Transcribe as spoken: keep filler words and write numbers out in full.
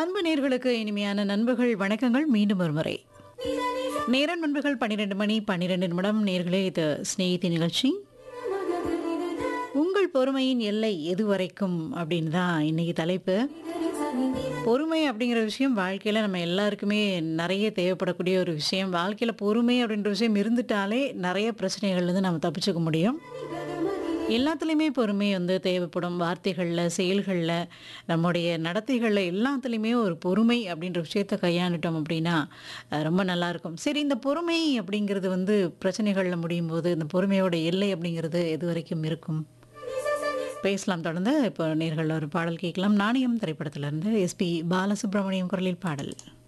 அன்பு நேர்களுக்கு இனிமையான நண்பர்கள் வணக்கங்கள். மீண்டும் ஒரு முறை நேரம் நண்பர்கள் பன்னிரண்டு மணி பன்னிரண்டு நிமிடம். நேர்களே, இது ஸ்நேகிதி நிகழ்ச்சி. உங்கள் பொறுமையின் எல்லை எது வரைக்கும் அப்படின்னு தான் இன்னைக்கு தலைப்பு. பொறுமை அப்படிங்கிற விஷயம் வாழ்க்கையில் நம்ம எல்லாருக்குமே நிறைய தேவைப்படக்கூடிய ஒரு விஷயம். வாழ்க்கையில் பொறுமை அப்படின்ற விஷயம் இருந்துட்டாலே நிறைய பிரச்சனைகள்லேருந்து நம்ம தப்பிச்சுக்க முடியும். எல்லாத்துலேயுமே பொறுமை வந்து தேவைப்படும். வார்த்தைகளில், செயல்களில், நம்முடைய நடத்தைகளில் எல்லாத்துலேயுமே ஒரு பொறுமை அப்படின்ற விஷயத்தை கையாண்டுட்டோம் அப்படின்னா அஹ், ரொம்ப நல்லாயிருக்கும். சரி, இந்த பொறுமை அப்படிங்கிறது வந்து பிரச்சனைகளில் முடியும் போது இந்த பொறுமையோட எல்லை அப்படிங்கிறது எது வரைக்கும் இருக்கும்? பேசலாம் தொடர்ந்து. இப்போ நேர்கள் ஒரு பாடல் கேட்கலாம். நாணயம் திரைப்படத்திலிருந்து எஸ்பி பாலசுப்ரமணியம் குரலில் பாடல்.